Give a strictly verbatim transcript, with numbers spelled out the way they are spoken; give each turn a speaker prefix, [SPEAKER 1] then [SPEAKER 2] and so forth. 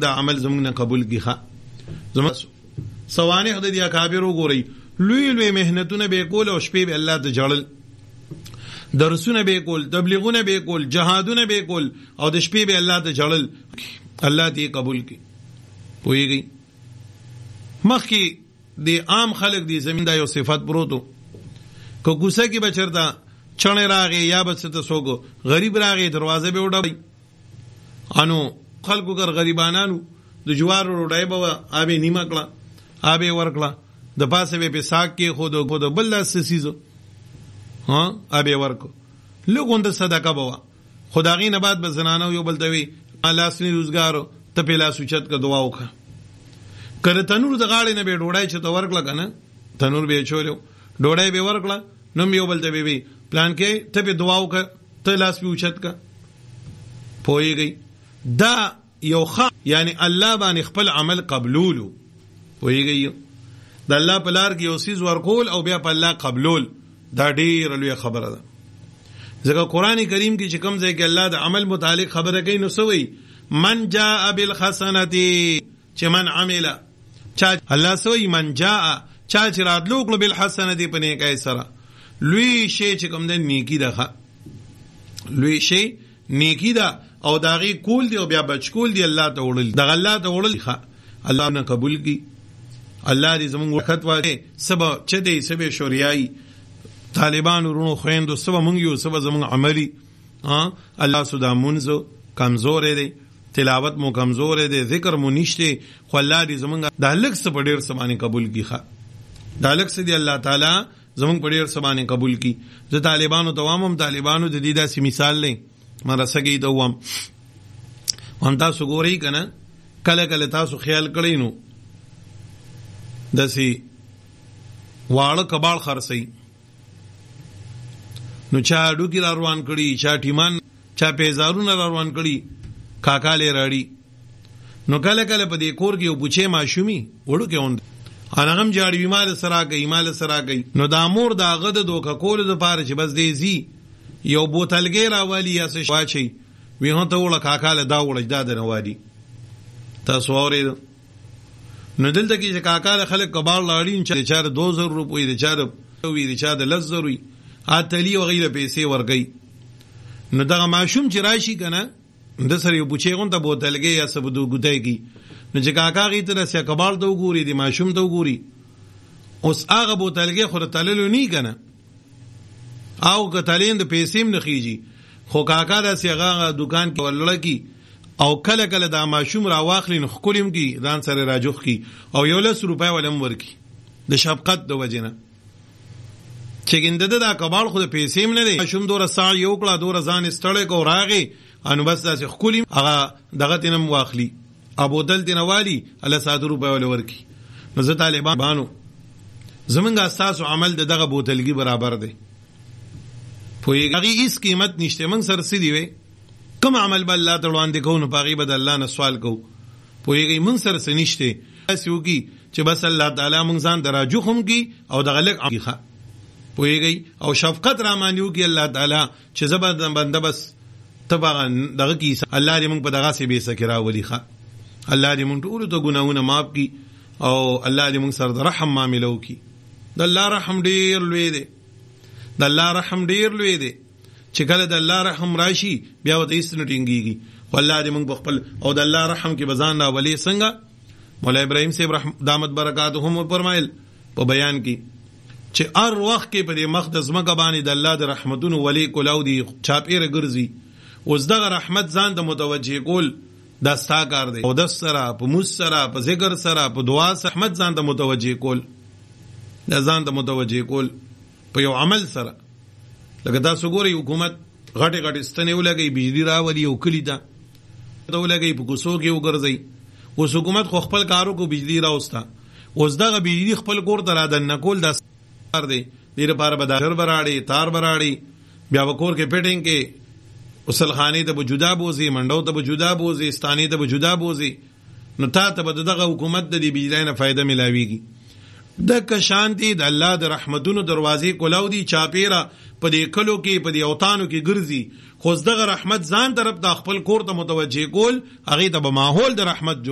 [SPEAKER 1] دا عمل زمونږ نه قبول کی ښه زمونږ سوانح د دې اکابر وګورئ لوی لوی مهنتونه به کول او شپې به الله ته جړل درسونه به کول تبلیغونه به کول جهادونه به کول او د شپې به الله ته جړل الله دې قبول کی پوهیږي مخکې د عام خلک دی زمین دا یو صفات پروتو که کوڅه کې بچرتا چڼې راغی یا بس ته سوګو غریب راغی دروازه به وډای انو خلکو کر غریبانانو د جوار روډای به آبه نیمه کړه آبه ورکړه د پاسه به ساک کې خود خود بل لاس سيزو ها آبه ورکو لوګون د صدقه بوا خدای نه بعد به زنانو یو بل دوی لاسنی روزګارو ته په لاس اوچت کا دعا وکړه کله تنور د غاړې نه به ډوډۍ چې تو ورکړه کنه تنور به چولیو ډوډۍ به ورکړه نو یو بل ته به پلان کې ته به دعا وکړه ته لاس په اوچت کا پويږي دا یو خ یعنی الله باندې خپل عمل قبولولو پويږي د الله په لار کې یو سیز ورکول او بیا په الله قبول دا ډیر لوی خبره ده ځکه قران کریم کې چې کوم ځای کې الله د عمل متعلق خبره کوي نو سوي من جاء بالحسنه چې من عمل چا الله سوي من جاء چا چې راتلو کړو بالحسنه په نیکای سره لوی شی چې کوم د نیکی ده لوی شی نیکی ده او داغي کول دی او بیا بچ کول دی الله ته وړل د الله ته وړل الله نه قبول کی الله دې زموږ وخت واده سبا چې دې سبه شوریای طالبان ورونو خويندو سبا مونږ یو سبا زموږ عملی ها الله سودا منځو کمزور دی تلاوت مو کمزور دی ذکر مو نشته خو الله دې زموږ د لک څه په ډیر سمانه قبول کی ښه د لک څه دی الله تعالی زموږ په ډیر سمانه قبول کی زه طالبانو دوامم طالبانو د دې داسې مثال لې مره سګي دوام وان تاسو ګورئ کنه کله کله تاسو خیال کړئ نو دسی واړه کباړ خرسي نو چا ډوکی روان کړي چا ټیمان چا پیزارونه روان کړي کاکاله راړي نو کله کله په دې کور کې یو بچي ماشومي وړو کې وند انغم جاړي بیمار سره کوي مال سره کوي نو د امور دا غد دوکه کول د پاره چې بس دې زی یو بوتلګي راوالي یا څه واچي وی هون ته وړه کاکاله دا وړه دا دروادي تاسو اورئ نو دلته کې چې کاکاله خلک کباړ لاړین چې چار دو زره روپۍ دي چار وی دي چا د لزروي اتلی او غیله پیسې ورګي نو دا ماشوم چې راشي کنه د سره یو بچی غون ته بوتلګي یا سبدو ګدایږي نو چې کاکا غي تر سه کباړ ته وګوري دي ماشوم ته وګوري اوس هغه بوتلګي خو تللو نه کنه او کتالین د پیسې نه خيږي خو کاکا د سیغه دکان کې ولړکی او کله کله دا ماشوم را واخلي نو خولم کی ځان سره راجوخ کی او یو لس روپۍ ولم ورکی د شفقت د وجنه چې ګنده دا کباړ خو د پیسې نه دی ماشوم دوره ساعه یو کړه دوره ځان استړې کو راغی انو بس داسې خولم هغه دغه تنم واخلي ابو دل دینوالی الله سات روپۍ ول ورکی نو زه طالبان بانو زمونږ اساسو عمل دغه بوتلګي برابر دی پویږي هغه هیڅ قیمت نشته موږ سره سړي وي کوم عمل بل الله تعالی باندې کوو نو پاغي بد الله نه سوال کوو پویږي موږ سره سنشته اسو کی چې بس الله تعالی موږ ځان دراجو هم کی او د غلق عقیقه پویږي او شفقت را مانیو کی الله تعالی چې زبر بنده بس تبع دغه کی الله دې موږ په دغه سی به سکرا ولیخه الله دې موږ ټول ته ګناونه معاف کی او الله دې موږ سره رحم معاملو کی د الله رحم ډیر لوی دی د الله رحم ډیر لوی دی چې کله د الله رحم راشي بیا وته هیڅ نه ټینګيږي والله دې موږ خپل او د الله رحم کې بزان را ولي څنګه مولا ابراهيم صاحب رحم دامت برکاتهم فرمایل په بیان کې چې هر وخت کې په دې مقدس مکه باندې د الله د رحمتونو ولی کولاو دي چاپیره ګرځي اوس دغه رحمت ځان د متوجه کول دا ستا کار دی او د سره په موس سره په ذکر سره په دعا سره رحمت ځان د متوجه کول دا ځان د متوجه کول په یو عمل سره لکه تاسو ګورئ حکومت غټه غټه ستنې ولګي بجلی راولي او کلی دا دا ولګي په کوڅو کې وګرځي اوس حکومت خو خپل کارو کو بجلی راوستا اوس دغه بجلی خپل کور ته را دن نکول دا کار دی ډیر لپاره به داخر براړي تار براړي بیا وکور کې پټینګ کې وصل خانه ته جدا بوزي منډو ته جدا بوزي ستاني ته جدا بوزي نو تا ته دغه حکومت د دې بجلی نه فائدہ ملاويږي د کشانتی د الله د رحمتونو دروازې کولاو دي چاپیرا په دې کلو کې په دې اوتانو کې ګرځي خو دغه رحمت ځان طرف د خپل کور ته متوجه کول هغه د ماحول د رحمت